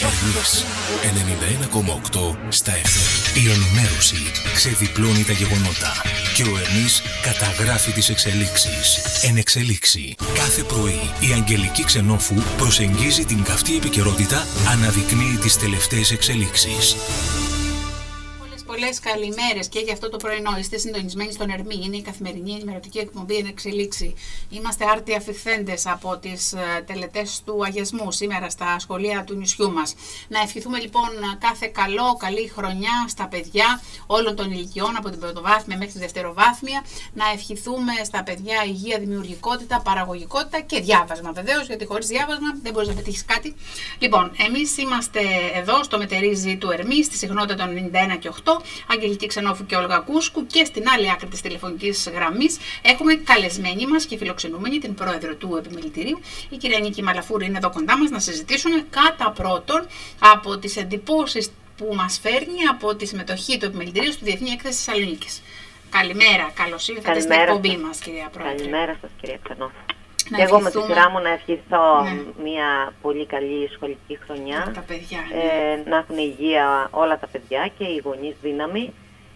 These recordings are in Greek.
Ελλάς 91,8 στα FM. Η ενημέρωση ξεδιπλώνει τα γεγονότα και ο Ερμής καταγράφει τις εξελίξεις. Εν εξελίξη. Κάθε πρωί η Αγγελική Ξενόφου προσεγγίζει την καυτή επικαιρότητα, αναδεικνύει τις τελευταίες εξελίξεις. Πολλές καλημέρες και για αυτό το πρωινό. Είστε συντονισμένοι στον Ερμή. Είναι η καθημερινή ενημερωτική εκπομπή Εν Εξελίξη. Είμαστε άρτια αφιχθέντες από τις τελετές του αγιασμού σήμερα στα σχολεία του νησιού μας. Να ευχηθούμε λοιπόν κάθε καλό, καλή χρονιά στα παιδιά όλων των ηλικιών, από την πρωτοβάθμια μέχρι τη δευτεροβάθμια. Να ευχηθούμε στα παιδιά υγεία, δημιουργικότητα, παραγωγικότητα και διάβασμα βεβαίως, γιατί χωρίς διάβασμα δεν μπορείς να πετύχεις κάτι. Λοιπόν, εμείς είμαστε εδώ στο μετερίζει του Ερμή, στη συχνότητα των 91 και 8. Αγγελική Ξενόφου και Όλγα Κούσκου, και στην άλλη άκρη της τηλεφωνικής γραμμής έχουμε καλεσμένη μας και φιλοξενούμενη την πρόεδρο του Επιμελητηρίου, η κυρία Νίκη Μαλαφούρη, είναι εδώ κοντά μας να συζητήσουμε κατά πρώτον από τις εντυπώσεις που μας φέρνει από τη συμμετοχή του Επιμελητηρίου στη Διεθνή Έκθεση Θεσσαλονίκης. Καλημέρα, καλώς ήρθατε στην εκπομπή μας, κυρία Πρόεδρε. Καλημέρα σας, κυρία Ξενόφου. Και εγώ με τη σειρά μου να ευχηθώ μια πολύ καλή σχολική χρονιά, τα παιδιά, να έχουν υγεία όλα τα παιδιά και οι γονείς δύναμη.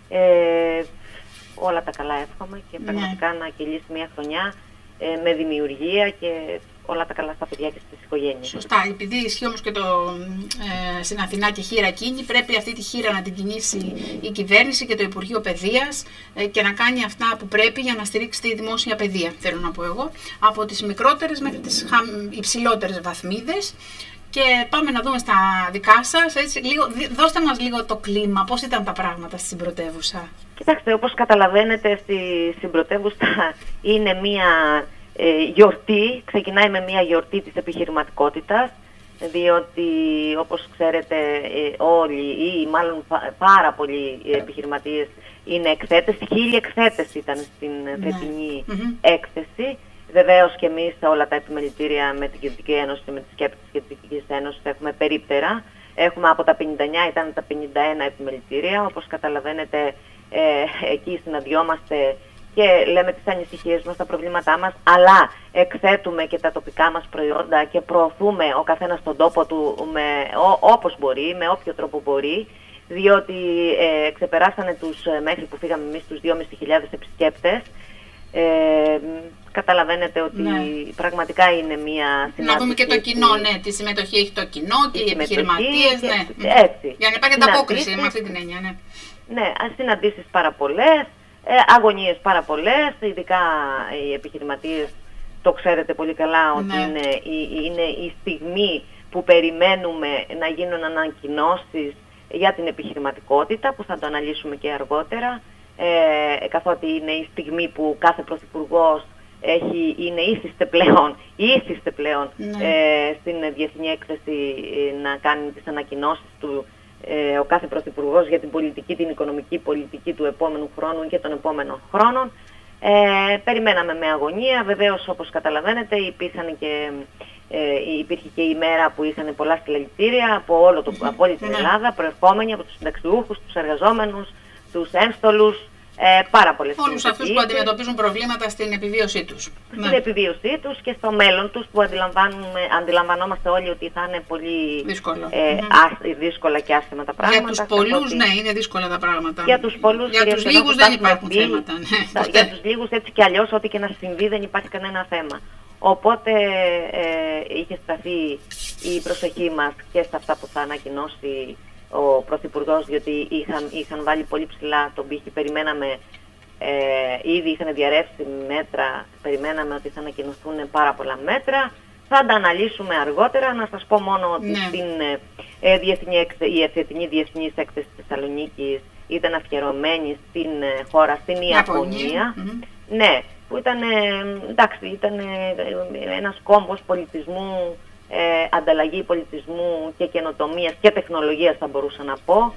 Όλα τα καλά εύχομαι και πραγματικά να κυλήσει μια χρονιά με δημιουργία και όλα τα καλά στα παιδιά και στις οικογένειες. Σωστά, επειδή ισχύει όμως και το στην Αθηνά τη χείρα κίνη, πρέπει αυτή τη χείρα να την κινήσει η κυβέρνηση και το Υπουργείο Παιδείας και να κάνει αυτά που πρέπει για να στηρίξει τη δημόσια παιδεία, θέλω να πω εγώ, από τις μικρότερες μέχρι τις υψηλότερες βαθμίδες. Και πάμε να δούμε στα δικά σας, έτσι, δώστε μας λίγο το κλίμα, πώς ήταν τα πράγματα στην πρωτεύουσα. Κοιτάξτε, όπως καταλαβαίνετε, στην πρωτεύουσα είναι μία γιορτή, ξεκινάει με μια γιορτή της επιχειρηματικότητας, διότι όπως ξέρετε όλοι ή μάλλον πάρα πολλοί επιχειρηματίες είναι εκθέτες, 1000 εκθέτες ήταν στην φετινή έκθεση. Βεβαίως και εμείς όλα τα επιμελητήρια με την Κεντρική Ένωση και με τις σκέπτες της Κεντρικής Ένωσης έχουμε περίπτερα. Έχουμε από τα 59 ήταν τα 51 επιμελητήρια, όπως καταλαβαίνετε εκεί συναντιόμαστε και λέμε τις ανησυχίες μας, τα προβλήματά μας, αλλά εκθέτουμε και τα τοπικά μας προϊόντα και προωθούμε ο καθένας στον τόπο του όπως μπορεί, με όποιο τρόπο μπορεί, διότι ξεπεράσανε μέχρι που φύγαμε εμείς τους 2.500 επισκέπτες. Καταλαβαίνετε ότι πραγματικά είναι μια συνάντηση. Να δούμε και το κοινό, τη συμμετοχή έχει το κοινό και οι επιχειρηματίες, έτσι. Για να υπάρχει ανταπόκριση με αυτή την έννοια, Ναι, συναντήσεις πάρα πολλές. Αγωνίες πάρα πολλές, ειδικά οι επιχειρηματίες το ξέρετε πολύ καλά ότι είναι η στιγμή που περιμένουμε να γίνουν ανακοινώσεις για την επιχειρηματικότητα, που θα το αναλύσουμε και αργότερα, καθότι είναι η στιγμή που κάθε πρωθυπουργός είναι ήθιστε πλέον στην Διεθνή Έκθεση να κάνει τις ανακοινώσεις του ο κάθε πρωθυπουργός για την πολιτική, την οικονομική πολιτική του επόμενου χρόνου και των επόμενων χρόνων. Περιμέναμε με αγωνία. Βεβαίως, όπως καταλαβαίνετε, υπήρχε και η μέρα που είχαν πολλά συλλαλητήρια από όλη την Ελλάδα, προερχόμενοι από τους συνταξιούχους, τους εργαζόμενους, τους έμστολους, πάρα πολλές όλους αυτούς που αντιμετωπίζουν προβλήματα στην επιβίωσή τους. Στην επιβίωσή τους και στο μέλλον τους, που αντιλαμβανόμαστε όλοι ότι θα είναι πολύ δύσκολα και άσχημα τα πράγματα. Για τους πολλούς, είναι δύσκολα τα πράγματα. Για τους πολλούς, για τους λίγους δεν υπάρχουν θέματα. Για τους λίγους έτσι κι αλλιώς, ό,τι και να συμβεί δεν υπάρχει κανένα θέμα. Οπότε είχε σταθεί η προσοχή μας και σε αυτά που θα ανακοινώσει ο Πρωθυπουργός, διότι είχαν βάλει πολύ ψηλά τον πύχη. Περιμέναμε, ήδη είχαν διαρρεύσει μέτρα, περιμέναμε ότι θα ανακοινωθούν πάρα πολλά μέτρα. Θα τα αναλύσουμε αργότερα. Να σας πω μόνο ότι η φετινή Διεθνής Έκθεση της Θεσσαλονίκης ήταν αφιερωμένη στην χώρα, στην Ιαπωνία. Ναι, που ήταν ένας κόμβος πολιτισμού, ανταλλαγή πολιτισμού και καινοτομίας και τεχνολογίας, θα μπορούσα να πω.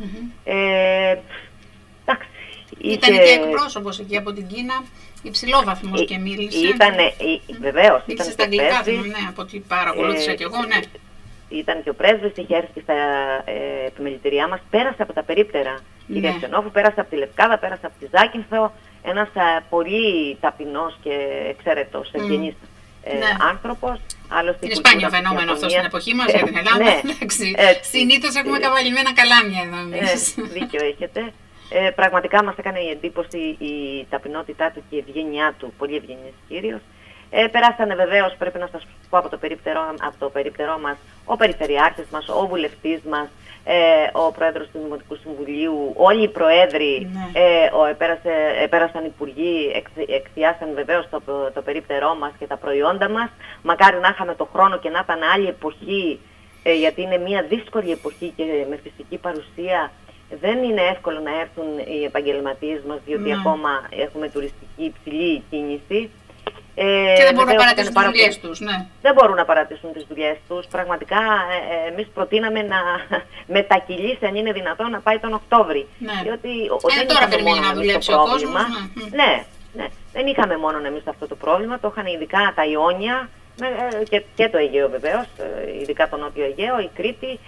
Ήταν και εκπρόσωπος εκεί από την Κίνα, υψηλόβαθμος και μίλησε. Βεβαίως. Μίλησε στα αγγλικά, από ό,τι παρακολούθησα κι εγώ, Ήταν και ο πρέσβης, είχε έρθει και στα επιμελητηριά μας, πέρασε από τα περίπτερα. Η Ξενόφου πέρασε από τη Λευκάδα, πέρασε από τη Ζάκυνθο, ένας πολύ ταπεινός και εξαίρετος ευγενής άνθρωπος. Άλλωστε, είναι σπάνιο φαινόμενο αυτό στην εποχή μας για την Ελλάδα. Ναι, συνήθως έχουμε καβαλημένα καλάμια εδώ εμείς. Δίκιο έχετε. Πραγματικά μας έκανε η εντύπωση η ταπεινότητά του και η ευγένειά του, πολύ ευγενής κύριος. Περάσανε βεβαίως, πρέπει να σας πω από το περίπτερό μας, ο Περιφερειάρχης μας, ο Βουλευτής μας, ο Πρόεδρος του Δημοτικού Συμβουλίου, όλοι οι Προέδροι, πέρασαν υπουργοί, εκθιάσαν βεβαίως το περίπτερό μας και τα προϊόντα μας. Μακάρι να είχαμε το χρόνο και να ήταν άλλη εποχή, γιατί είναι μια δύσκολη εποχή και με φυσική παρουσία. Δεν είναι εύκολο να έρθουν οι επαγγελματίες μας, διότι ακόμα έχουμε τουριστική υψηλή κίνηση. Και δεν μπορούν να παρατήσουν τις δουλειές τους. Ναι. Δεν μπορούν να παρατήσουν τις δουλειές τους. Πραγματικά εμείς προτείναμε να μετακυλήσει, αν είναι δυνατόν, να πάει τον Οκτώβρη. Ναι. Διότι δεν τώρα περιμένει να δουλέψει ο κόσμος. Ναι. Δεν είχαμε μόνο εμείς αυτό το πρόβλημα. Το είχαν ειδικά τα Ιόνια και το Αιγαίο βεβαίως, ειδικά το Νότιο Αιγαίο, η Κρήτη.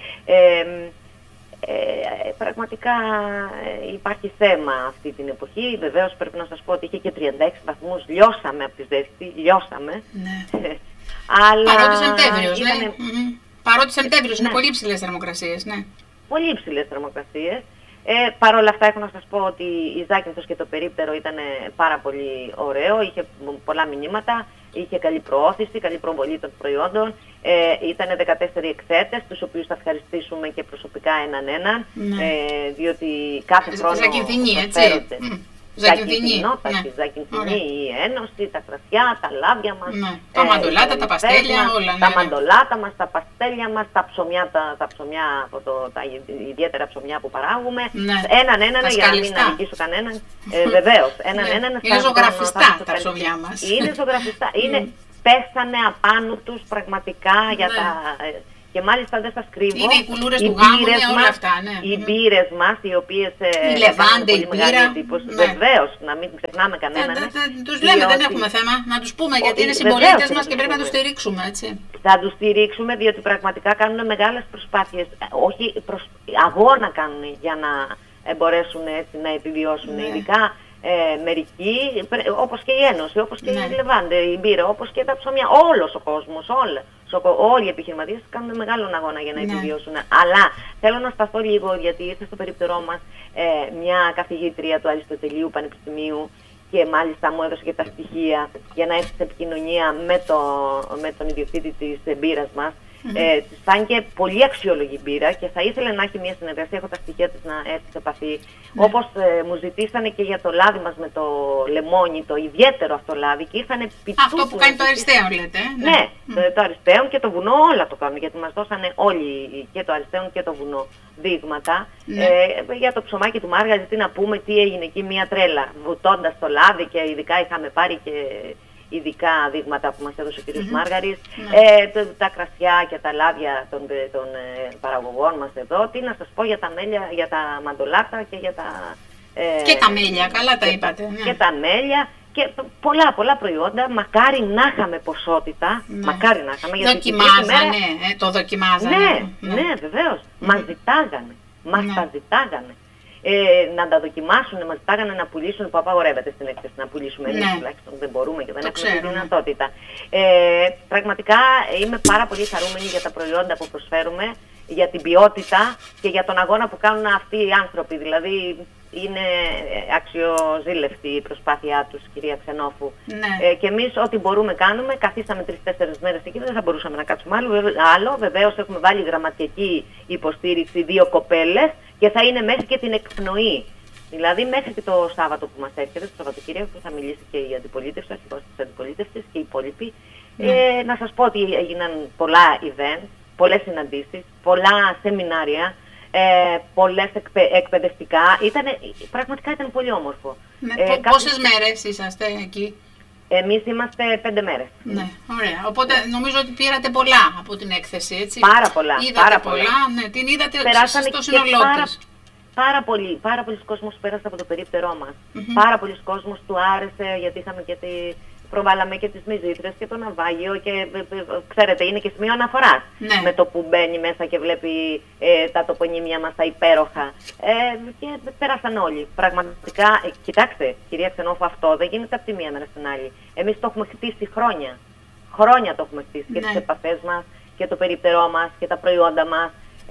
Πραγματικά υπάρχει θέμα αυτή την εποχή. Βεβαίως πρέπει να σας πω ότι είχε και 36 βαθμούς. Λιώσαμε από τη ζέστη, λιώσαμε. Ναι. Αλλά παρότι Σεπτέμβριος, ναι. Παρότι Σεπτέμβριος είναι πολύ υψηλές θερμοκρασίες, ναι. Πολύ υψηλές θερμοκρασίες. Παρ' όλα αυτά έχω να σας πω ότι η Ζάκυνθος και το περίπτερο ήταν πάρα πολύ ωραίο, είχε πολλά μηνύματα, είχε καλή προώθηση, καλή προβολή των προϊόντων. Ήταν 14 εκθέτες, τους οποίους θα ευχαριστήσουμε και προσωπικά έναν, διότι κάθε χρόνο προσφέρονται. Ζακυνθινότατη, η Ένωση, τα κρασιά, τα λάδια μας, τα μαντολάτα, τα παστέλια, όλα. Τα μαντολάτα μας, τα παστέλια μας, τα ψωμιά, τα ιδιαίτερα ψωμιά που παράγουμε. Έναν, για να μην αδικήσω κανέναν. Βεβαίως, έναν. Είναι ζωγραφιστά τα ψωμιά μας. Είναι ζωγραφιστά. Πέσανε απάνω τους πραγματικά για τα... Και μάλιστα δεν σας κρύβω, είναι οι κουλούρες του γάμου, όλα αυτά, ναι. Οι μπύρες μας, οι οποίες η Λεβάντε, η μπύρα, βεβαίως, να μην ξεχνάμε κανέναν. Τους λέμε, δεν έχουμε θέμα, να τους πούμε, γιατί είναι συμπολίτες μας και πρέπει να τους στηρίξουμε, έτσι. Θα τους στηρίξουμε, διότι πραγματικά κάνουν μεγάλες προσπάθειες, όχι αγώνα κάνουν για να μπορέσουν έτσι να επιβιώσουν, ειδικά μερικοί, όπως και η Ένωση, όπως και η Λεβάντε, η μπύρα, όπως και τα ψωμιά, όλος ο κόσμος, όλοι οι επιχειρηματίες κάνουν μεγάλον αγώνα για να επιβιώσουν. Αλλά θέλω να σταθώ λίγο, γιατί ήρθε στο περίπτερό μας μια καθηγήτρια του Αριστοτελείου Πανεπιστημίου και μάλιστα μου έδωσε και τα στοιχεία για να έρθει σε επικοινωνία με τον ιδιοκτήτη της μπύρας μας. Της φάνηκε πολύ αξιόλογη μπύρα και θα ήθελε να έχει μια συνεργασία, έχω τα στοιχεία της να έρθει σε επαφή. Όπως μου ζητήσανε και για το λάδι μας με το λεμόνι, το ιδιαίτερο αυτό λάδι, και ήρθανε πιτούκους. Αυτό που κάνει το Αριστέον λέτε. Ναι, το Αριστέον και το βουνό όλα το κάνουν, γιατί μας δώσανε όλοι, και το Αριστέον και το βουνό, δείγματα. Για το ψωμάκι του Μάργαρης, τι να πούμε, τι έγινε εκεί, μια τρέλα. Βουτώντας το λάδι, και ειδικά είχαμε πάρει και ειδικά δείγματα που μας έδωσε ο κ. Μάργαρης, τα κρασιά και τα λάδια των παραγωγών μας εδώ. Τι να σας πω για τα μέλια, για τα μαντολάτα και για τα... και τα μέλια, καλά τα είπατε. Και τα μέλια και πολλά προϊόντα. Μακάρι να είχαμε ποσότητα, μακάρι να είχαμε. Δοκιμάζανε, το δοκιμάζανε. Ναι, βεβαίως. Μας ζητάγανε, τα ζητάγανε. Να τα δοκιμάσουν, μας ζητάγανε να πουλήσουν, που απαγορεύεται στην έκθεση να πουλήσουμε, εμείς τουλάχιστον δεν μπορούμε και δεν έχουμε τη δυνατότητα. Πραγματικά είμαι πάρα πολύ χαρούμενη για τα προϊόντα που προσφέρουμε, για την ποιότητα και για τον αγώνα που κάνουν αυτοί οι άνθρωποι. Δηλαδή είναι αξιοζήλευτη η προσπάθειά τους, κυρία Ξενόφου. Και εμείς ό,τι μπορούμε κάνουμε. Καθίσαμε 3-4 μέρες εκεί, δεν θα μπορούσαμε να κάτσουμε άλλο. Βεβαίως έχουμε βάλει γραμματική υποστήριξη 2 κοπέλες και θα είναι μέχρι και την εκπνοή. Δηλαδή μέχρι και το Σάββατο που μας έρχεται, το Σαββατοκύριακο, που θα μιλήσει και η αντιπολίτευση, ο αρχηγός της αντιπολίτευσης και οι υπόλοιποι. Να σας πω ότι έγιναν πολλά event, πολλές συναντήσεις, πολλά σεμινάρια, πολλές εκπαιδευτικά. Πραγματικά ήταν πολύ όμορφο. Πόσες μέρες είσαστε εκεί? Εμείς είμαστε 5 μέρες. Ναι, ωραία. Οπότε νομίζω ότι πήρατε πολλά από την έκθεση, έτσι. Πάρα πολλά. Είδατε πολλά, ναι, την είδατε στο σύνολό της. Πάρα πολλοί κόσμος πέρασε από το περίπτερό μας. Πάρα πολλοί κόσμος του άρεσε, γιατί είχαμε και προβάλαμε και τις Μυζήτρες και το ναυάγιο και ξέρετε είναι και σημείο αναφοράς. Με το που μπαίνει μέσα και βλέπει τα τοπονύμια μας τα υπέροχα. Και πέρασαν όλοι. Πραγματικά, κοιτάξτε κυρία Ξενόφου, αυτό δεν γίνεται από τη μία μέρα στην άλλη. Εμείς το έχουμε χτίσει χρόνια. χρόνια το έχουμε χτίσει, Ναι. και τις επαφές μας και το περιπτερό μας και τα προϊόντα μας.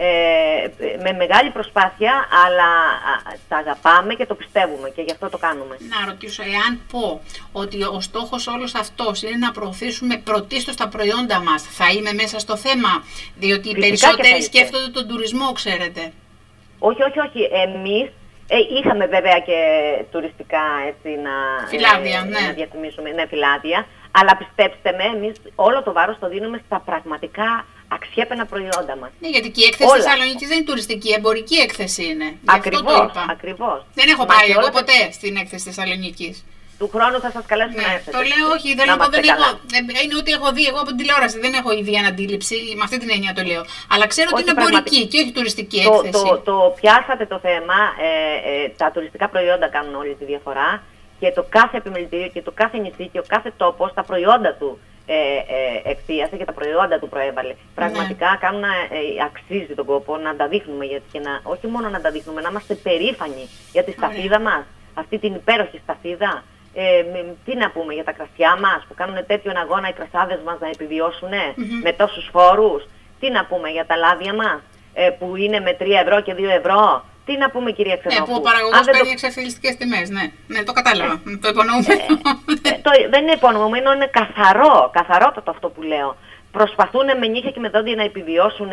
Με μεγάλη προσπάθεια, αλλά τα αγαπάμε και το πιστεύουμε και γι' αυτό το κάνουμε. Να ρωτήσω, εάν πω ότι ο στόχος όλος αυτός είναι να προωθήσουμε πρωτίστως τα προϊόντα μας, θα είμαι μέσα στο θέμα? Διότι οι περισσότεροι σκέφτονται τον τουρισμό, ξέρετε. Όχι. Εμείς είχαμε βέβαια και τουριστικά φυλάδια, να διαφημίσουμε, ναι, φυλάδια, αλλά πιστέψτε με, εμείς όλο το βάρος το δίνουμε στα πραγματικά αξιέπαινα προϊόντα μας. Ναι, γιατί και η έκθεση Θεσσαλονίκης δεν είναι τουριστική, εμπορική έκθεση είναι. Ακριβώς. Δεν έχω πάει εγώ ποτέ στην έκθεση Θεσσαλονίκης. Του χρόνου θα σας καλέσουμε να έρθετε. Το λέω, όχι, δεν είναι ότι έχω δει εγώ από την τηλεόραση, δεν έχω ήδη αντίληψη, με αυτή την έννοια το λέω. Αλλά ξέρω ότι είναι εμπορική και όχι τουριστική έκθεση. Το πιάσατε το θέμα, τα τουριστικά προϊόντα κάνουν όλη τη διαφορά και το κάθε επιμελητήριο και το κάθε νησί και ο κάθε τόπος, τα προϊόντα του εκθίασε και τα προϊόντα του προέβαλε. Πραγματικά αξίζει τον κόπο να τα δείχνουμε, και όχι μόνο να τα δείχνουμε, να είμαστε περήφανοι για τη σταφίδα μας, αυτή την υπέροχη σταφίδα. Τι να πούμε για τα κρασιά μας που κάνουν τέτοιον αγώνα οι κρασάδες μας να επιβιώσουν με τόσους φόρους. Τι να πούμε για τα λάδια μας που είναι με 3 ευρώ και 2 ευρώ. Τι να πούμε, κυρία Ξενόφου. Που ο παραγωγός παίρνει εξαφιλιστικές τιμές, ναι, το κατάλαβα. Το υπονοούμενο. Δεν είναι υπονοούμενο, είναι καθαρότατο αυτό που λέω. Προσπαθούν με νύχια και με δόντια να επιβιώσουν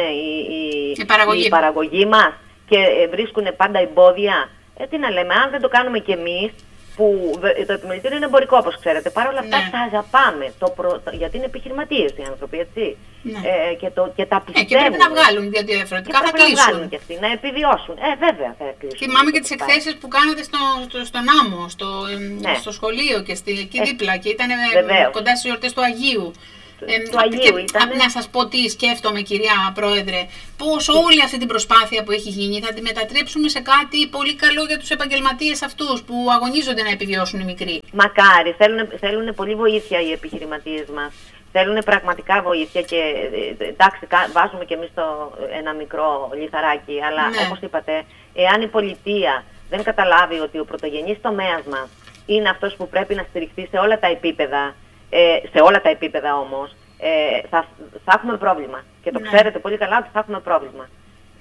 η παραγωγή μας και βρίσκουν πάντα εμπόδια. Τι να λέμε, αν δεν το κάνουμε κι εμείς, που το επιμελητήριο είναι εμπορικό, όπως ξέρετε, παρ' όλα αυτά τα αγαπάμε, γιατί είναι επιχειρηματίες οι άνθρωποι, έτσι, και τα πιστεύουν. Και πρέπει να βγάλουν, γιατί διαφορετικά θα κλείσουν. Να βγάλουν και αυτοί, να επιβιώσουν. Βέβαια θα κλείσουν. Θυμάμαι και τις εκθέσεις που κάνατε στον Άμμο, στο σχολείο και εκεί δίπλα, και ήταν κοντά στις γιορτές του Αγίου. Να σας πω τι σκέφτομαι, κυρία Πρόεδρε, πως όλη αυτή την προσπάθεια που έχει γίνει θα τη μετατρέψουμε σε κάτι πολύ καλό για τους επαγγελματίες αυτούς που αγωνίζονται να επιβιώσουν οι μικροί. Μακάρι, θέλουν πολύ βοήθεια οι επιχειρηματίες μας. Θέλουν πραγματικά βοήθεια και εντάξει, βάζουμε κι εμείς ένα μικρό λιθαράκι, αλλά όπως είπατε, εάν η πολιτεία δεν καταλάβει ότι ο πρωτογενής τομέας μας είναι αυτός που πρέπει να στηριχθεί σε όλα τα επίπεδα, σε όλα τα επίπεδα όμως, θα έχουμε πρόβλημα. Και το ξέρετε πολύ καλά ότι θα έχουμε πρόβλημα.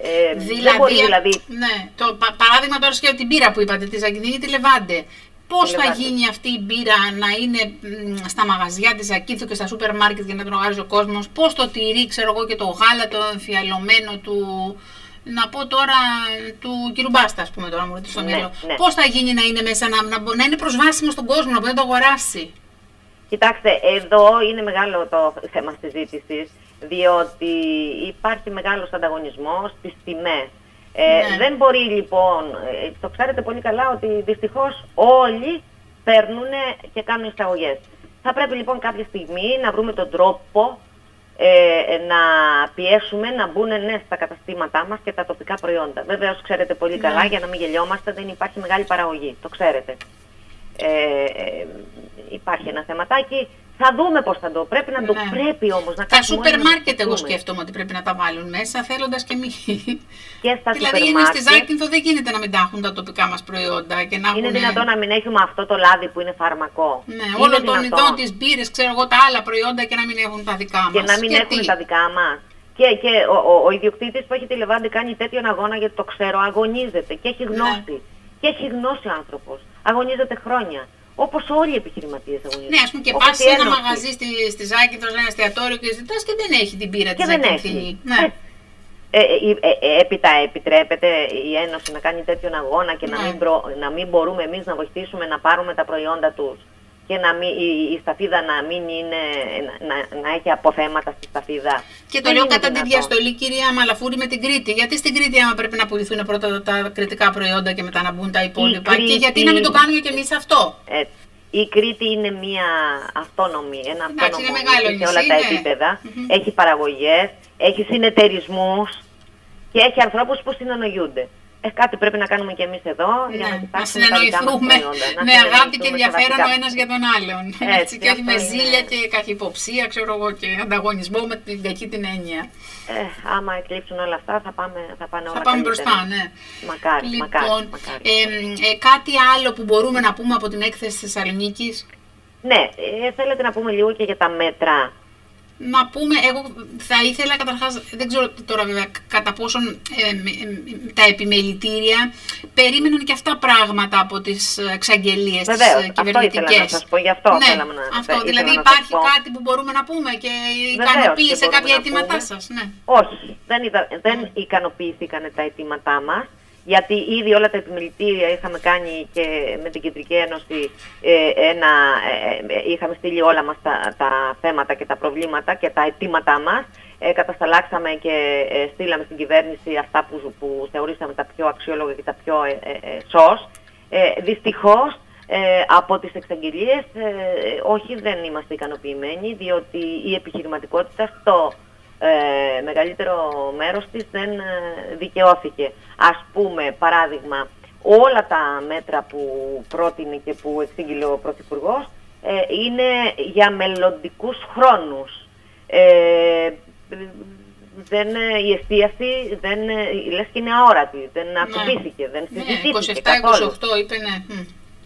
Δηλαδή, το παράδειγμα τώρα και την μπύρα που είπατε, τη Ζακυνθινή, τη Λεβάντε. Πώς θα γίνει αυτή η μπύρα να είναι στα μαγαζιά της Ζακύνθου και στα σούπερ μάρκετ για να τον αγοράζει ο κόσμος? Πώς το τυρί, ξέρω εγώ, και το γάλα το εμφιαλωμένο του... Να πω τώρα του κύριου Μπάστα, ας πούμε, τώρα μου ρωτήσει στο μυαλό. Πώς θα γίνει να είναι μέσα, να είναι προσβάσιμο στον κόσμο, να μπορεί να το αγοράσει? Κοιτάξτε, εδώ είναι μεγάλο το θέμα συζήτησης, διότι υπάρχει μεγάλος ανταγωνισμός στις τιμές. Δεν μπορεί λοιπόν, το ξέρετε πολύ καλά ότι δυστυχώς όλοι παίρνουν και κάνουν εισαγωγές. Θα πρέπει λοιπόν κάποια στιγμή να βρούμε τον τρόπο να πιέσουμε να μπουν στα καταστήματά μας και τα τοπικά προϊόντα. Βέβαιως ξέρετε πολύ καλά, για να μην γελιόμαστε, δεν υπάρχει μεγάλη παραγωγή, το ξέρετε. Υπάρχει ένα θεματάκι, θα δούμε πώς θα το πρέπει να το πρέπει όμως να κάνουμε. Τα σούπερ μάρκετ εγώ σκέφτομαι ότι πρέπει να τα βάλουν μέσα, θέλοντας και μη. Και στα δηλαδή είναι στη Ζάκυνθο, δεν γίνεται να μην τα έχουν τα τοπικά μας προϊόντα. Και να είναι δυνατόν να μην έχουμε αυτό το λάδι που είναι φαρμακό? Ναι, όλων των ειδών της μπύρες, ξέρω εγώ, τα άλλα προϊόντα και να μην έχουν τα δικά μας. Και να μην έχουν τα δικά μας. Και ο ιδιοκτήτης που έχει τη Λεβάντη κάνει τέτοιον αγώνα, γιατί το ξέρω, αγωνίζεται και έχει γνώση. Και έχει γνώση ο άνθρωπος. Αγωνίζεται χρόνια. Όπως όλοι οι επιχειρηματίες αγωνίζονται. Ναι, ας πούμε, και πας σε ένα μαγαζί στη Ζάκυνθο, ένα εστιατόριο και ζητάς και δεν έχει την μπύρα της Ζακυνθινή. Ναι. Έπειτα επιτρέπεται η Ένωση να κάνει τέτοιον αγώνα και να μην μπορούμε εμείς να βοηθήσουμε να πάρουμε τα προϊόντα τους και η σταφίδα να μην είναι, να έχει αποθέματα στη σταφίδα. Και το λέω κατά τη διαστολή, κυρία Μαλαφούρη, με την Κρήτη. Γιατί στην Κρήτη άμα πρέπει να πουληθούν πρώτα τα κρητικά προϊόντα και μετά να μπουν τα υπόλοιπα? Και γιατί να μην το κάνουμε κι εμείς αυτό? Η Κρήτη είναι μια αυτόνομη, ένα αυτόνομο νησί σε όλα τα επίπεδα. Έχει παραγωγές, έχει συνεταιρισμούς και έχει ανθρώπους που συνεννοούνται. Κάτι πρέπει να κάνουμε και εμείς εδώ, για να κοιτάξουμε τα δικά μας προϊόντα. Με αγάπη και ενδιαφέρον ο ένας για τον άλλον. Έτσι, και όχι με ζήλια και καχυποψία, ξέρω εγώ, και ανταγωνισμό με την κακή την έννοια. Άμα εκλείψουν όλα αυτά θα πάνε όλα καλύτερα. Θα πάμε μπροστά, ναι. Μακάρι, λοιπόν, κάτι άλλο που μπορούμε να πούμε από την έκθεση της Θεσσαλονίκης? Ναι, θέλετε να πούμε λίγο και για τα μέτρα Να πούμε, εγώ θα ήθελα καταρχάς, δεν ξέρω τώρα βέβαια κατά πόσον τα επιμελητήρια περίμεναν και αυτά πράγματα από τις εξαγγελίες τις κυβερνητικές. Αυτό ήθελα να σας πω, γι' αυτό θέλαμε να αυτό, δηλαδή υπάρχει κάτι που μπορούμε να πούμε και ικανοποίησε κάποια αιτήματά σας. Ναι. Όχι, δεν ικανοποιήθηκαν τα αιτήματά μας. Γιατί ήδη όλα τα επιμελητήρια είχαμε κάνει και με την Κεντρική Ένωση, είχαμε στείλει όλα μας τα θέματα και τα προβλήματα και τα αιτήματά μας. Κατασταλάξαμε και στείλαμε στην κυβέρνηση αυτά που θεωρήσαμε τα πιο αξιόλογα και τα πιο σως. Δυστυχώς από τις εξαγγελίες, όχι, δεν είμαστε ικανοποιημένοι, διότι η επιχειρηματικότητα στο μεγαλύτερο μέρος της δεν δικαιώθηκε. Ας πούμε, παράδειγμα, όλα τα μέτρα που πρότεινε και που εξήγηλε ο Πρωθυπουργός είναι για μελλοντικούς χρόνους. Η εστίαση λες και είναι αόρατη, δεν ακουμπήθηκε, δεν συζητήθηκε καθόλου. 27-28 είπε, ναι.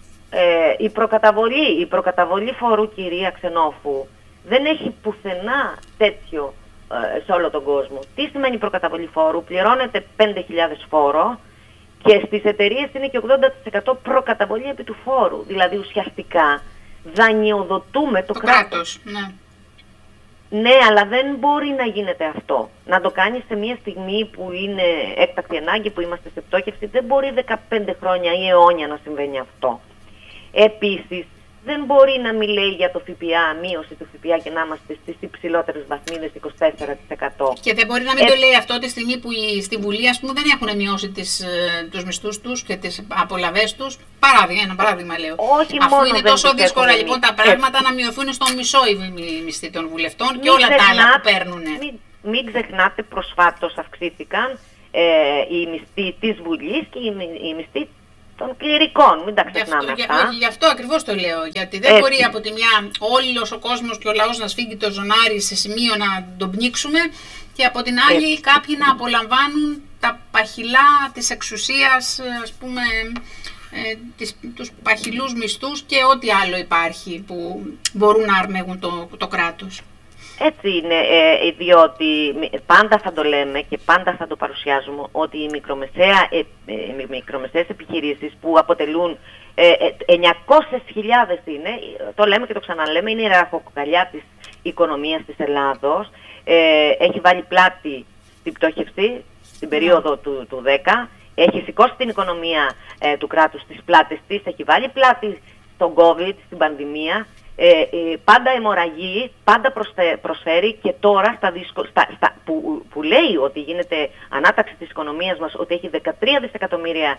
Η προκαταβολή φόρου, κυρία Ξενόφου, δεν έχει πουθενά τέτοιο σε όλο τον κόσμο. Τι σημαίνει προκαταβολή φόρου? Πληρώνεται 5.000 φόρο και στις εταιρείες είναι και 80% προκαταβολή επί του φόρου. Δηλαδή ουσιαστικά δανειοδοτούμε το κράτος. Ναι, αλλά δεν μπορεί να γίνεται αυτό. Να το κάνει σε μια στιγμή που είναι έκτακτη ανάγκη, που είμαστε σε πτώχευση, δεν μπορεί 15 χρόνια ή αιώνια να συμβαίνει αυτό. Επίσης, δεν μπορεί να μιλάει για το ΦΠΑ, μείωση του ΦΠΑ και να είμαστε στις υψηλότερες βαθμίδες 24%. Και δεν μπορεί να μην το λέει αυτό τη στιγμή που στη Βουλή, ας πούμε, δεν έχουν μειώσει τους μισθούς τους και τις απολαβές τους. Ένα παράδειγμα λέω. Όχι, αφού μόνο είναι τόσο δύσκολα λοιπόν τα πράγματα να μειωθούν στο μισό οι μισθοί των βουλευτών και όλα τα άλλα που παίρνουν. Μην ξεχνάτε, προσφάτως αυξήθηκαν οι μισθοί της Βουλής και οι μισθοί των κληρικών, μην τα ξεχνάμε αυτά. Γι' αυτό ακριβώς το λέω, γιατί δεν μπορεί από τη μια όλος ο κόσμος και ο λαός να σφίγγει το ζωνάρι σε σημείο να τον πνίξουμε και από την άλλη κάποιοι να απολαμβάνουν τα παχυλά της εξουσίας, ας πούμε, τους παχυλούς μισθούς και ό,τι άλλο υπάρχει που μπορούν να αρμέγουν το κράτος. Έτσι είναι, διότι πάντα θα το λέμε και πάντα θα το παρουσιάζουμε ότι οι μικρομεσαίες επιχειρήσεις που αποτελούν 900.000 είναι, το λέμε και το ξαναλέμε, είναι η ραχοκοκαλιά της οικονομίας της Ελλάδος. Έχει βάλει πλάτη στην πτώχευση στην περίοδο του 10, έχει σηκώσει την οικονομία του κράτους στις πλάτες της, έχει βάλει πλάτη στον COVID, στην πανδημία. Πάντα αιμορραγεί, πάντα προσφέρει και τώρα που λέει ότι γίνεται ανάταξη της οικονομίας μας, ότι έχει 13 δισεκατομμύρια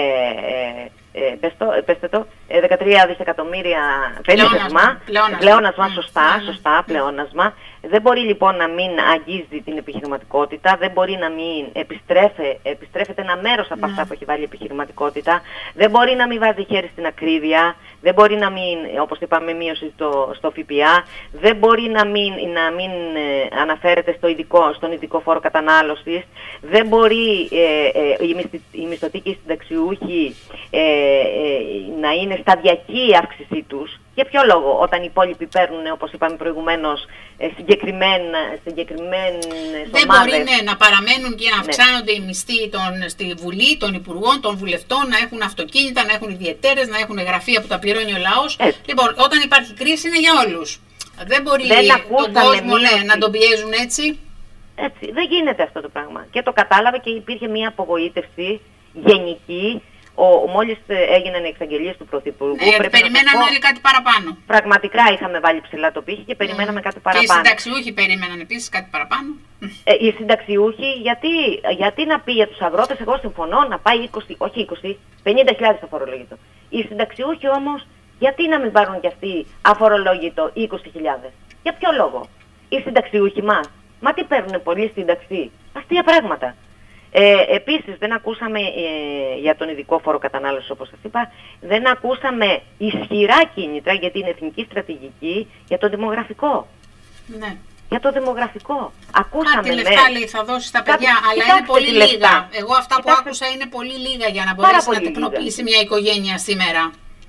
13 δισεκατομμύρια πλεόνασμα, σωστά, πλεόνασμα. Δεν μπορεί λοιπόν να μην αγγίζει την επιχειρηματικότητα, δεν μπορεί να μην επιστρέφεται ένα μέρος από αυτά που έχει βάλει η επιχειρηματικότητα, δεν μπορεί να μην βάζει χέρι στην ακρίβεια, δεν μπορεί να μην, όπως είπαμε, μείωση στο ΦΠΑ, δεν μπορεί να μην αναφέρεται στον ειδικό φόρο κατανάλωσης, δεν μπορεί οι μισθωτοί και οι συνταξιούχοι να είναι σταδιακή η αύξησή τους. Για ποιο λόγο, όταν οι υπόλοιποι παίρνουν, όπως είπαμε προηγουμένως, συγκεκριμένες δεν ομάδες. Μπορεί να παραμένουν και να αυξάνονται οι μισθοί στη Βουλή, των Υπουργών, των Βουλευτών, να έχουν αυτοκίνητα, να έχουν ιδιαιτέρες, να έχουν γραφεία που τα πληρώνει ο λαός. Λοιπόν, όταν υπάρχει κρίση είναι για όλους. Δεν μπορεί τον κόσμο να τον πιέζουν έτσι. Έτσι. Δεν γίνεται αυτό το πράγμα. Και το κατάλαβε και υπήρχε μια απογοήτευση γενική. Μόλις έγιναν οι εξαγγελίες του Πρωθυπουργού. Περιμέναν όλοι κάτι παραπάνω. Πραγματικά είχαμε βάλει ψηλά το πύχη και περιμέναμε κάτι παραπάνω. Και οι συνταξιούχοι περιμέναν επίσης κάτι παραπάνω. Οι συνταξιούχοι, γιατί να πει για τους αγρότες, εγώ συμφωνώ να πάει 50.000 αφορολόγητο. Οι συνταξιούχοι όμως, γιατί να μην πάρουν κι αυτοί αφορολόγητο 20.000. Για ποιο λόγο? Οι συνταξιούχοι μας, μα τι παίρνουν πολλοί σύνταξη? Αστεία πράγματα. Επίσης δεν ακούσαμε για τον ειδικό φόρο κατανάλωσης, όπως σας είπα, δεν ακούσαμε ισχυρά κίνητρα για την εθνική στρατηγική, για το δημογραφικό. Ναι. Για το δημογραφικό. Ακούσαμε, κάτι λεφτά λέει θα δώσει στα παιδιά, αλλά είναι πολύ λίγα. Εγώ αυτά που άκουσα είναι πολύ λίγα για να μπορέσει να τεκνοποιήσει μια οικογένεια σήμερα.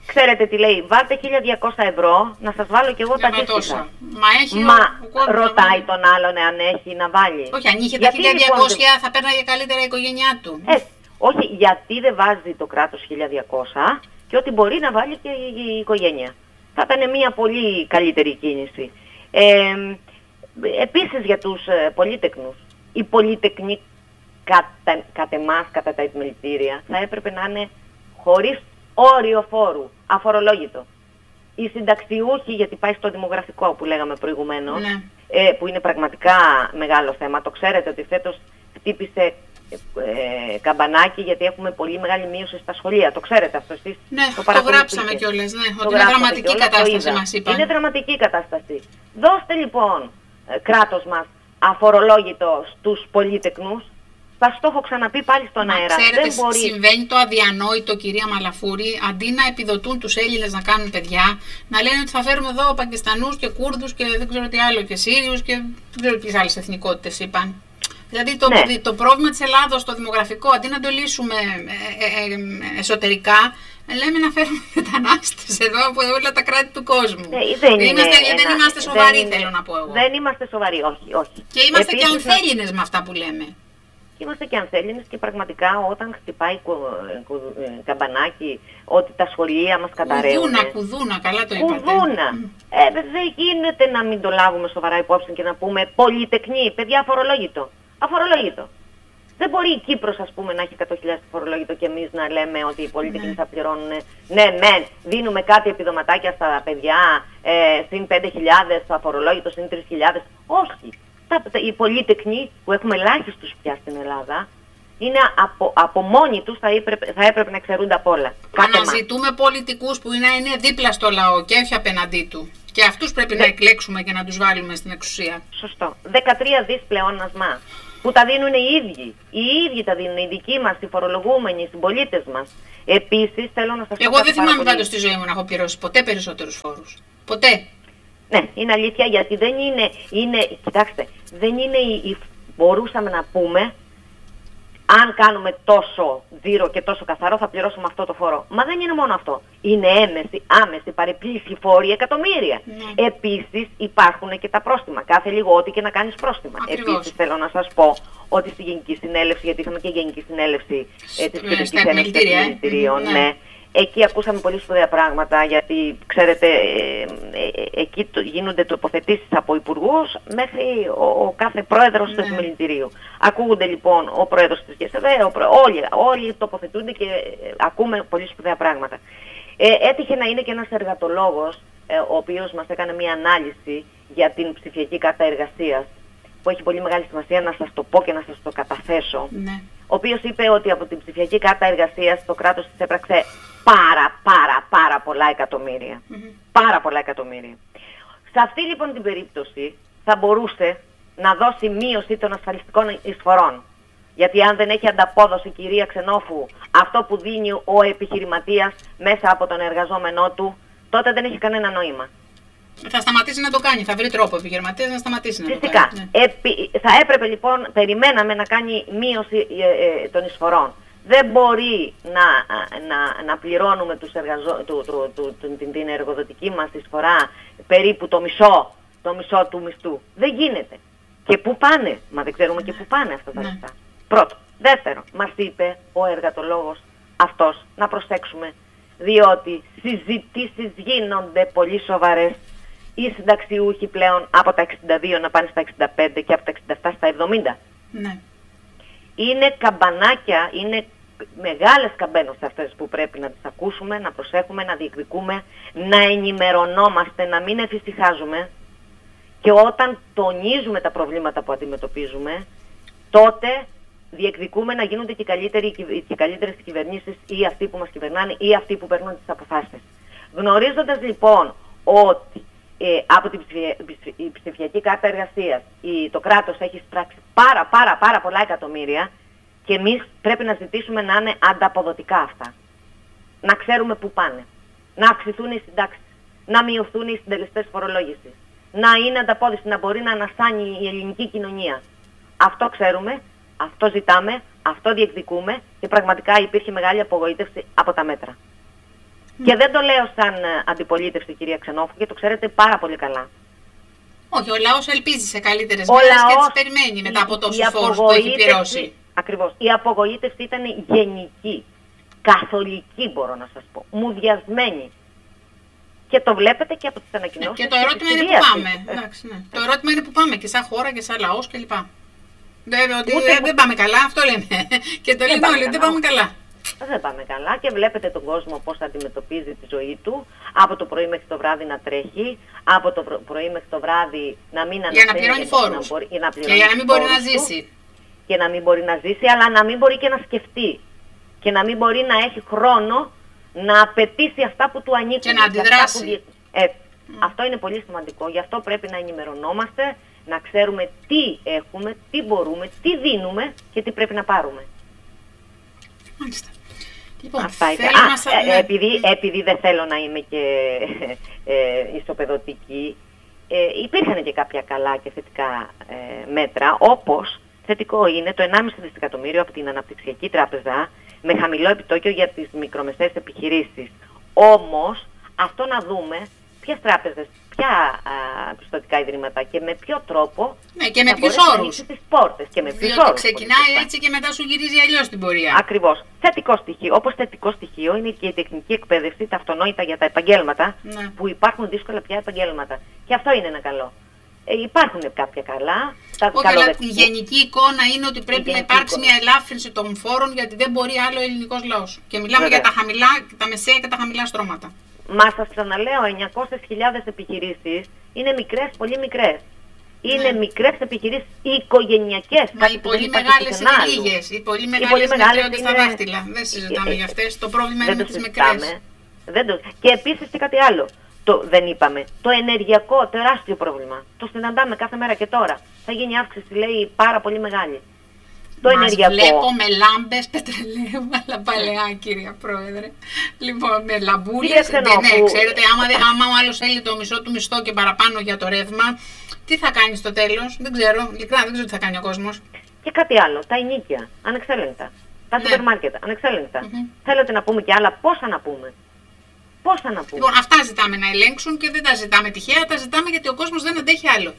Ξέρετε τι λέει, βάλτε 1.200 ευρώ, να σας βάλω κι εγώ τα αντίστοιχα. Μα ρωτάει τον άλλον αν έχει να βάλει. Όχι, αν είχε τα 1.200 θα πέρναγε καλύτερα η οικογένειά του. Όχι, γιατί δεν βάζει το κράτος 1.200 και ότι μπορεί να βάλει και η οικογένεια. Θα ήταν μια πολύ καλύτερη κίνηση. Επίσης για τους πολύτεκνους. Οι πολυτεκνοί κατά εμάς, κατά τα επιμελητήρια, θα έπρεπε να είναι χωρίς όριο φόρου, αφορολόγητο. Οι συνταξιούχοι, γιατί πάει στο δημογραφικό που λέγαμε προηγουμένως, που είναι πραγματικά μεγάλο θέμα. Το ξέρετε ότι φέτος χτύπησε καμπανάκι γιατί έχουμε πολύ μεγάλη μείωση στα σχολεία. Το ξέρετε αυτό εσείς? Ναι, το γράψαμε κιόλας, ότι είναι δραματική κατάσταση μας είπαν. Είναι δραματική κατάσταση. Δώστε λοιπόν κράτος μας αφορολόγητο στους πολύτεκνους. Θα το έχω ξαναπεί πάλι στον αέρα. Ξέρετε, συμβαίνει το αδιανόητο, κυρία Μαλαφούρη, αντί να επιδοτούν τους Έλληνες να κάνουν παιδιά, να λένε ότι θα φέρουμε εδώ Πακιστανούς και Κούρδους και δεν ξέρω τι άλλο και Σύριους και δεν ξέρω ποιες άλλες εθνικότητες είπαν. Δηλαδή το πρόβλημα της Ελλάδος, το δημογραφικό, αντί να το λύσουμε εσωτερικά, λέμε να φέρουμε μετανάστες εδώ από όλα τα κράτη του κόσμου. Δεν είμαστε σοβαροί, θέλω να πω εγώ. Δεν είμαστε σοβαροί, όχι. Και είμαστε και ανθέλληνες με αυτά που λέμε. Είμαστε και ανθέλληνες και πραγματικά όταν χτυπάει καμπανάκι ότι τα σχολεία μας καταραίουν. Κουδούνα, καλά το είπατε. Κουδούνα. Δεν γίνεται να μην το λάβουμε σοβαρά υπόψη και να πούμε πολυτεκνοί, παιδιά αφορολόγητο. Δεν μπορεί η Κύπρος, ας πούμε, να έχει 100.000 φορολόγητο και εμείς να λέμε ότι οι πολίτες θα πληρώνουν. Ναι, δίνουμε κάτι επιδοματάκια στα παιδιά, συν 5.000 αφορολόγητο, συν 3.000. Όχι. Οι πολυτεκνοί, που έχουμε ελάχιστους πια στην Ελλάδα, είναι από μόνοι τους θα έπρεπε να εξαιρούνται από όλα. Αναζητούμε πολιτικούς που είναι δίπλα στο λαό και όχι απέναντί του. Και αυτούς πρέπει να εκλέξουμε και να τους βάλουμε στην εξουσία. Σωστό. 13 δις πλεόνασμα. Που τα δίνουν οι ίδιοι. Οι ίδιοι τα δίνουν, οι δικοί μας, οι φορολογούμενοι, οι συμπολίτες μας. Επίσης, θέλω να σας πω. Εγώ δεν θυμάμαι πάντως στη ζωή μου να έχω πληρώσει ποτέ περισσότερους φόρους. Ποτέ. Ναι, είναι αλήθεια, γιατί δεν είναι, κοιτάξτε, δεν είναι μπορούσαμε να πούμε, αν κάνουμε τόσο τζίρο και τόσο καθαρό θα πληρώσουμε αυτό το φόρο. Μα δεν είναι μόνο αυτό. Είναι άμεση, παρεπλήσιοι φόροι εκατομμύρια. Ναι. Επίσης υπάρχουν και τα πρόστιμα. Κάθε λίγο ό,τι και να κάνεις πρόστιμα. Επίσης θέλω να σας πω ότι στη Γενική Συνέλευση, γιατί είχαμε και Γενική Συνέλευση της Κοινωνικής Ένωσης Επιμελητηρίων, ναι. Εκεί ακούσαμε πολύ σπουδαία πράγματα, γιατί ξέρετε, εκεί γίνονται τοποθετήσεις από υπουργούς μέχρι ο κάθε πρόεδρος του Επιμελητηρίου. Ακούγονται λοιπόν ο πρόεδρος της ΓΕΣΕΒΕ, όλοι τοποθετούνται και ακούμε πολύ σπουδαία πράγματα. Έτυχε να είναι και ένας εργατολόγος, ο οποίος μας έκανε μια ανάλυση για την ψηφιακή κάρτα εργασίας, που έχει πολύ μεγάλη σημασία να σας το πω και να σας το καταθέσω. Ναι. Ο οποίος είπε ότι από την ψηφιακή κάρτα εργασίας το κράτος της έπραξε πάρα πολλά εκατομμύρια. Πάρα πολλά εκατομμύρια. Σε αυτή λοιπόν την περίπτωση θα μπορούσε να δώσει μείωση των ασφαλιστικών εισφορών. Γιατί αν δεν έχει ανταπόδοση, κυρία Ξενόφου, αυτό που δίνει ο επιχειρηματίας μέσα από τον εργαζόμενό του, τότε δεν έχει κανένα νόημα. Θα σταματήσει να το κάνει, θα βρει τρόπο ο επιχειρηματίας να σταματήσει να το κάνει. Φυσικά. Θα έπρεπε λοιπόν, περιμέναμε να κάνει μείωση των εισφορών. Δεν μπορεί να πληρώνουμε την εργοδοτική μας εισφορά περίπου το μισό του μισθού. Δεν γίνεται. Και πού πάνε? Μα δεν ξέρουμε και πού πάνε αυτά τα λεφτά. Πρώτο. Δεύτερο, μας είπε ο εργατολόγος αυτός να προσέξουμε, διότι συζητήσεις γίνονται πολύ σοβαρές. Οι συνταξιούχοι πλέον από τα 62 να πάνε στα 65 και από τα 67 στα 70. Ναι. Είναι καμπανάκια, είναι μεγάλες καμπένες αυτές που πρέπει να τις ακούσουμε, να προσέχουμε, να διεκδικούμε, να ενημερωνόμαστε, να μην εφησυχάζουμε, και όταν τονίζουμε τα προβλήματα που αντιμετωπίζουμε, τότε διεκδικούμε να γίνονται και καλύτερες κυβερνήσεις, ή αυτοί που μας κυβερνάνε ή αυτοί που παίρνουν τις αποφάσεις. Γνωρίζοντας λοιπόν ότι από την ψηφιακή κάρτα εργασίας το κράτος έχει εισπράξει πάρα πολλά εκατομμύρια, και εμείς πρέπει να ζητήσουμε να είναι ανταποδοτικά αυτά. Να ξέρουμε πού πάνε. Να αυξηθούν οι συντάξεις. Να μειωθούν οι συντελεστές φορολόγησης. Να είναι ανταπόδοση, να μπορεί να ανασάνει η ελληνική κοινωνία. Αυτό ξέρουμε, αυτό ζητάμε, αυτό διεκδικούμε, και πραγματικά υπήρχε μεγάλη απογοήτευση από τα μέτρα. Και δεν το λέω σαν αντιπολίτευση, κυρία Ξενόφου, και το ξέρετε πάρα πολύ καλά. Όχι, ο λαός ελπίζει σε καλύτερες μέρες και τις περιμένει μετά από τόσους φόρους που έχει πληρώσει. Ακριβώς. Η απογοήτευση ήταν γενική, καθολική μπορώ να σας πω, μουδιασμένη. Και το βλέπετε και από τις ανακοινώσεις. Και το ερώτημα είναι που πάμε. Εντάξει, ναι. Το ερώτημα είναι που πάμε και σαν χώρα και σαν λαός κλπ. Δεν πάμε καλά, αυτό λέμε. Και το λένε όλοι, δεν πάμε καλά. Δεν πάμε καλά και βλέπετε τον κόσμο πώς αντιμετωπίζει τη ζωή του, από το πρωί μέχρι το βράδυ να τρέχει, από το πρωί μέχρι το βράδυ να μην αναφέρει. Για να πληρώνει φόρους. Και για να μην μπορεί να ζήσει. Και να μην μπορεί να ζήσει, αλλά να μην μπορεί και να σκεφτεί. Και να μην μπορεί να έχει χρόνο να απαιτήσει αυτά που του ανήκουν. Και να αντιδράσει. Αυτό είναι πολύ σημαντικό. Γι' αυτό πρέπει να ενημερωνόμαστε, να ξέρουμε τι έχουμε, τι μπορούμε, τι δίνουμε και τι πρέπει να πάρουμε. Μάλιστα. Λοιπόν, επειδή δεν θέλω να είμαι και ισοπεδωτική, υπήρχαν και κάποια καλά και θετικά μέτρα, όπως θετικό είναι το 1,5 δισεκατομμύριο από την Αναπτυξιακή Τράπεζα με χαμηλό επιτόκιο για τις μικρομεσαίες επιχειρήσεις. Όμως, αυτό να δούμε ποιες τράπεζες, ποια πιστωτικά ιδρύματα και με ποιο τρόπο και με ποιους όρους. Τις πόρτες και με ποιους όρους. Ξεκινάει έτσι και μετά σου γυρίζει αλλιώς την πορεία. Ακριβώς. Θετικό στοιχείο. Όπως θετικό στοιχείο είναι και η τεχνική εκπαίδευση, τα αυτονόητα για τα επαγγέλματα, που υπάρχουν δύσκολα πια επαγγέλματα. Και αυτό είναι ένα καλό. Υπάρχουν κάποια καλά. Αλλά η γενική εικόνα είναι ότι πρέπει να υπάρξει μια ελάφρυνση των φόρων, γιατί δεν μπορεί άλλο ο ελληνικός λαός. Και μιλάμε για τα μεσαία και τα χαμηλά στρώματα. Μα σας ξαναλέω, 900.000 επιχειρήσεις είναι μικρές, πολύ μικρές. Είναι μικρές επιχειρήσεις οικογενειακές. Μα οι πολύ μεγάλες είναι λίγες. Οι πολύ μεγάλες μετριώνται στα δάχτυλα. Δεν συζητάμε για αυτές. Το πρόβλημα είναι με τις μικρές. Και επίσης και κάτι άλλο. Δεν είπαμε. Το ενεργειακό, τεράστιο πρόβλημα. Το συναντάμε κάθε μέρα και τώρα. Θα γίνει αύξηση, λέει, πάρα πολύ μεγάλη. Το ενεργειακό. Βλέπω με λάμπες πετρελαίου, αλλά παλαιά, κυρία Πρόεδρε. Λοιπόν, με λαμπούλες. Ναι, ξέρετε, άμα ο άλλος θέλει το μισό του μισθό και παραπάνω για το ρεύμα, τι θα κάνει στο τέλος? Δεν ξέρω. Ειλικρινά δεν ξέρω τι θα κάνει ο κόσμος. Και κάτι άλλο. Τα ενοίκια, ανεξέλεγκτα. Τα σούπερ μάρκετ, ανεξέλεγκτα. Θέλετε να πούμε κι άλλα, πόσα να πούμε? Πόσα να πούμε? Λοιπόν, αυτά ζητάμε να ελέγξουν και δεν τα ζητάμε τυχαία, τα ζητάμε γιατί ο κόσμος δεν αντέχει άλλο.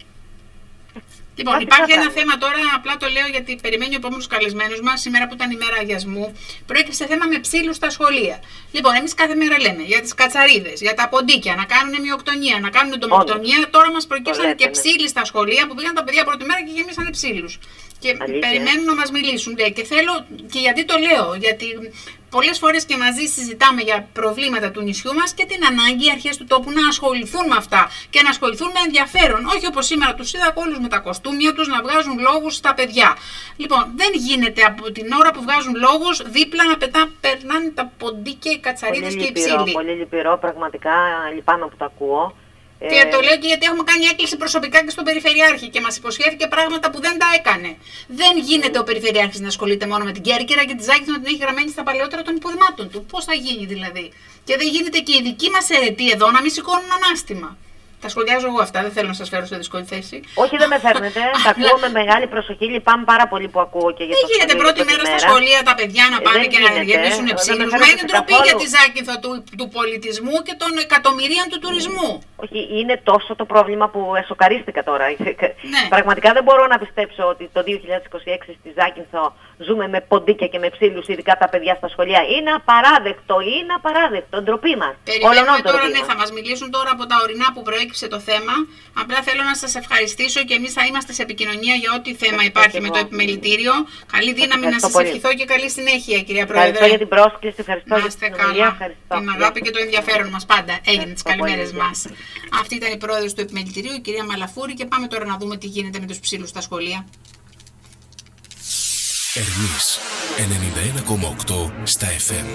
Λοιπόν, υπάρχει ένα θέμα τώρα, απλά το λέω γιατί περιμένει ο επόμενος καλεσμένος μας, σήμερα που ήταν η μέρα αγιασμού, προέκυψε θέμα με ψήλους στα σχολεία. Λοιπόν, εμείς κάθε μέρα λέμε για τις κατσαρίδες, για τα ποντίκια, να κάνουν μυοκτονία, να κάνουν ντομοκτονία. Τώρα μας προκύψαν και ψήλοι στα σχολεία που πήγαν τα παιδιά πρώτη μέρα και γεμίσανε ψήλους. Και περιμένουν να μας μιλήσουν. Και θέλω, και γιατί το λέω, γιατί πολλές φορές και μαζί συζητάμε για προβλήματα του νησιού μας και την ανάγκη οι αρχές του τόπου να ασχοληθούν με αυτά και να ασχοληθούν με ενδιαφέρον. Όχι όπως σήμερα τους είδα όλους με τα κοστούμια τους να βγάζουν λόγους στα παιδιά. Λοιπόν, δεν γίνεται από την ώρα που βγάζουν λόγους δίπλα να περνάνε τα ποντίκια, οι κατσαρίδες και οι ψήλοι. Πολύ λυπηρό, πραγματικά λυπάμαι που το ακούω. Και το λέω και γιατί έχουμε κάνει έκκληση προσωπικά και στον Περιφερειάρχη και μας υποσχέθηκε πράγματα που δεν τα έκανε. Δεν γίνεται ο Περιφερειάρχης να ασχολείται μόνο με την Κέρκυρα και τη Ζάκυνθο να την έχει γραμμένη στα παλαιότερα των υποδημάτων του. Πώς θα γίνει δηλαδή? Και δεν γίνεται και οι δικοί μας αιρετοί εδώ να μην σηκώνουν ανάστημα. Τα σχολιάζω εγώ αυτά, δεν θέλω να σας φέρω σε δύσκολη θέση. Όχι, δεν με φέρνετε. Τα ακούω με μεγάλη προσοχή. Λυπάμαι πάρα πολύ που ακούω και για το σχολείο. Δεν γίνεται πρώτη μέρα στα σχολεία τα παιδιά να πάνε και να γεμίσουν ψήλους. Μα είναι ντροπή για τη Ζάκυνθο του πολιτισμού και των εκατομμυρίων του τουρισμού. Όχι, είναι τόσο το πρόβλημα που εσωκαρίστηκα τώρα. Ναι. Πραγματικά δεν μπορώ να πιστέψω ότι το 2026 στη Ζάκυνθο ζούμε με ποντίκια και με ψήλους, ειδικά τα παιδιά στα σχολεία. Είναι απαράδεκτο, είναι απαράδεκτο. Ντροπή μας. Περιμένουμε τώρα, ναι, θα μας μιλήσουν τώρα από τα ορεινά που προέκυψε το θέμα. Απλά θέλω να σας ευχαριστήσω και εμείς θα είμαστε σε επικοινωνία για ό,τι θέμα υπάρχει με το επιμελητήριο. Καλή δύναμη, να σας ευχηθώ και καλή συνέχεια, κυρία Πρόεδρε. Ευχαριστώ για την πρόσκληση, ευχαριστώ για την καλά. Την αγάπη και το ενδιαφέρον μας πάντα. Έγινε τις καλημέρες μας. Αυτή ήταν η πρόεδρος του επιμελητηρίου, η κυρία Μαλαφούρη, και πάμε τώρα να δούμε τι γίνεται με τους ψήλους στα σχολεία. Ερμής 91,8 στα FM.